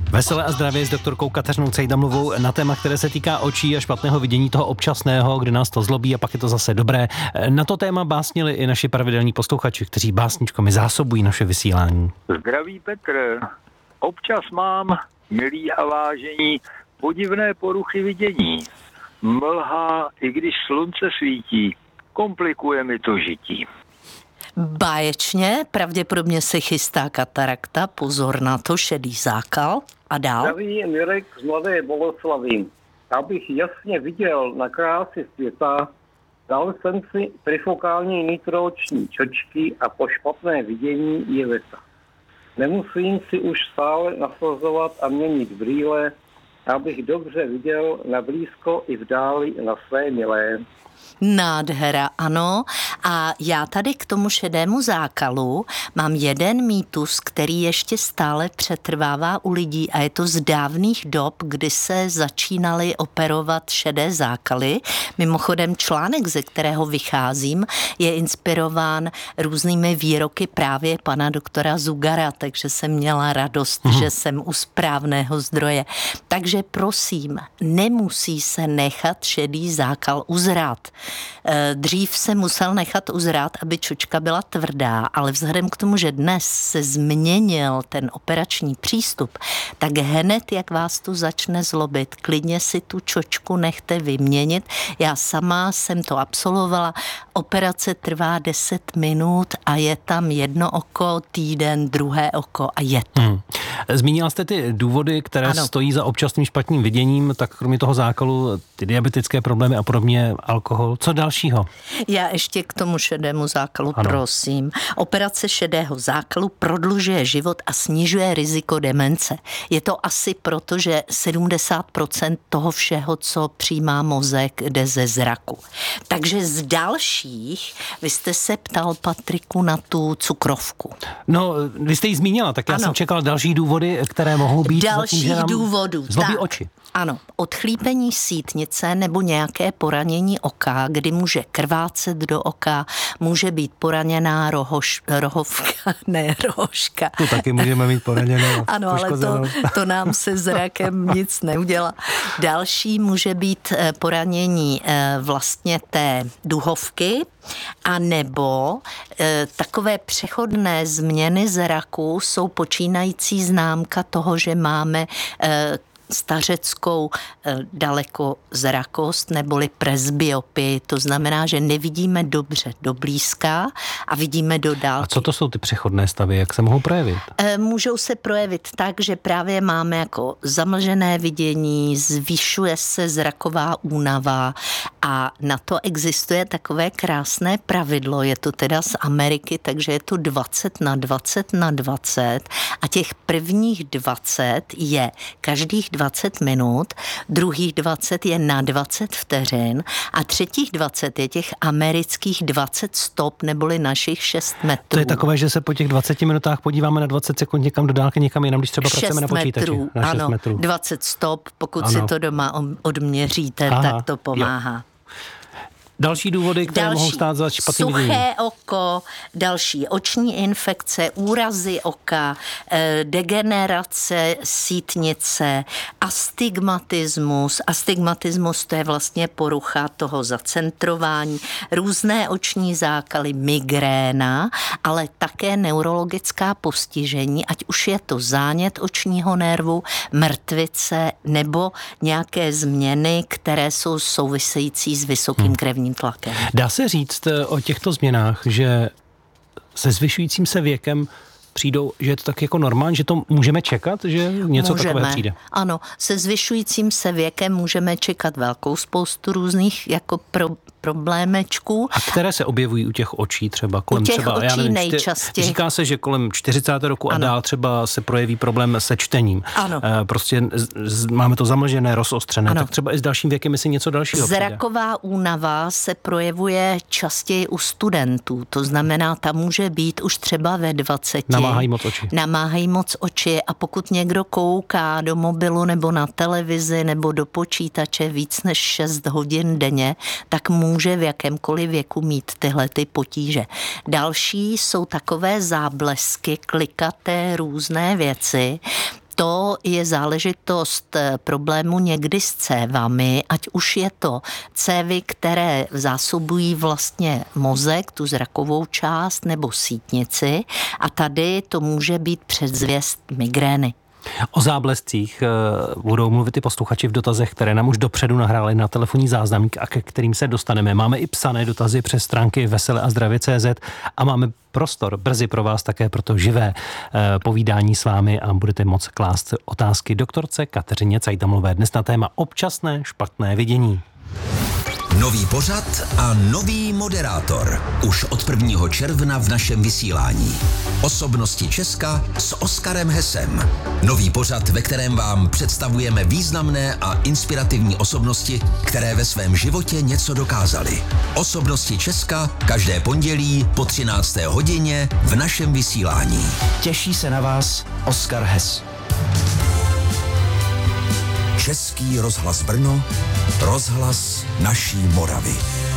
Veselé a zdravě s doktorkou Kateřinou Cejdamlovou na téma, které se týká očí a špatného vidění, toho občasného, kdy nás to zlobí a pak je to zase dobré. Na to téma básnili i naši pravidelní posluchači, kteří básničkami zásobují naše vysílání. Zdraví Petr. Občas mám, milí a vážení, podivné poruchy vidění. Mlha, i když slunce svítí, komplikuje mi to žití. Báječně, pravděpodobně se chystá katarakta, pozor na to, šedý zákal a dál. Zdraví je Mirek z Mladé Boleslavi. Abych jasně viděl na krásy světa, dal jsem si trifokální nitrooční čočky a po špatné vidění je věta. Nemusím si už stále nasazovat a měnit brýle, abych dobře viděl na blízko i v dáli na své milé. Nádhera, ano. A já tady k tomu šedému zákalu mám jeden mýtus, který ještě stále přetrvává u lidí a je to z dávných dob, kdy se začínaly operovat šedé zákaly. Mimochodem článek, ze kterého vycházím, je inspirován různými výroky právě pana doktora Zugara, takže jsem měla radost, že jsem u správného zdroje. Takže prosím, nemusí se nechat šedý zákal uzrát. Dřív se musel nechat uzrát, aby čočka byla tvrdá, ale vzhledem k tomu, že dnes se změnil ten operační přístup, tak hned, jak vás to začne zlobit, klidně si tu čočku nechte vyměnit. Já sama jsem to absolvovala. Operace trvá 10 minut a je tam jedno oko, týden, druhé oko a je to. Zmínila jste ty důvody, které stojí za občasným špatným viděním, tak kromě toho zákalu, ty diabetické problémy a podobně, alkohol. Co dalšího? Já ještě k tomu šedému zákalu, prosím. Operace šedého zákalu prodlužuje život a snižuje riziko demence. Je to asi proto, že 70% toho všeho, co přijímá mozek, jde ze zraku. Takže z dalších, vy jste se ptal, Patriku, na tu cukrovku. No, vy jste ji zmínila, tak já jsem čekal další důvody, které mohou být dalších důvodů. Zlobí oči. Ano, odchlípení sítnice nebo nějaké poranění oka, kdy může krvácet do oka, může být poraněná rohovka, ne rohožka. To taky můžeme mít poraněnou. Ano, ale to nám se zrakem nic neudělá. Další může být poranění vlastně té duhovky, a nebo takové přechodné změny zraku jsou počínající známka toho, že máme stařeckou dalekozrakost neboli presbyopii. To znamená, že nevidíme dobře do blízka a vidíme do dálky. A co to jsou ty přechodné stavy? Jak se mohou projevit? Můžou se projevit tak, že právě máme jako zamlžené vidění, zvyšuje se zraková únava a na to existuje takové krásné pravidlo. Je to teda z Ameriky, takže je to 20/20/20 a těch prvních 20 je každých 20 minut, druhých 20 je na 20 vteřin a třetích 20 je těch amerických 20 stop, neboli našich 6 metrů. To je takové, že se po těch 20 minutách podíváme na 20 sekund někam do dálky, někam jinam, když třeba pracujeme na počítači. Na 6 ano, metrů. 20 stop, pokud si to doma odměříte, tak to pomáhá. Jo. Další důvody, které mohou stát za špatným viděním. Suché oko, další oční infekce, úrazy oka, degenerace sítnice, astigmatismus. Astigmatismus to je vlastně porucha toho zacentrování, různé oční zákaly, migréna, ale také neurologická postižení, ať už je to zánět očního nervu, mrtvice nebo nějaké změny, které jsou související s vysokým krevním tlakem. Dá se říct o těchto změnách, že se zvyšujícím se věkem přijdou, že je to tak jako normální, že to můžeme čekat, že něco takového přijde? Ano, se zvyšujícím se věkem můžeme čekat velkou spoustu různých jako problémečků. A které se objevují u těch očí třeba? Kolem u těch třeba, očí nejčastěji. Říká se, že kolem 40. roku a dál třeba se projeví problém se čtením. Ano. Prostě máme to zamlžené, rozostřené, tak třeba i s dalším věkem je si něco dalšího Zraková únava se projevuje častěji u studentů, to znamená, ta může být už třeba ve 20. Namáhají moc oči a pokud někdo kouká do mobilu nebo na televizi nebo do počítače víc než 6 hodin denně, tak může v jakémkoliv věku mít tyhle ty potíže. Další jsou takové záblesky, klikaté různé věci. To je záležitost problému někdy s cévami, ať už je to cévy, které zásobují vlastně mozek, tu zrakovou část, nebo sítnici, a tady to může být předzvěst migrény. O záblescích budou mluvit i posluchači v dotazech, které nám už dopředu nahráli na telefonní záznamník a ke kterým se dostaneme. Máme i psané dotazy přes stránky veseleazdravě.cz a máme prostor brzy pro vás také pro to živé povídání s vámi a budete moct klást otázky doktorce Kateřině Cajtamlové dnes na téma občasné špatné vidění. Nový pořad a nový moderátor. Už od 1. června v našem vysílání. Osobnosti Česka s Oskarem Hessem. Nový pořad, ve kterém vám představujeme významné a inspirativní osobnosti, které ve svém životě něco dokázaly. Osobnosti Česka každé pondělí po 13. hodině v našem vysílání. Těší se na vás Oskar Hess. Český rozhlas Brno, rozhlas naší Moravy.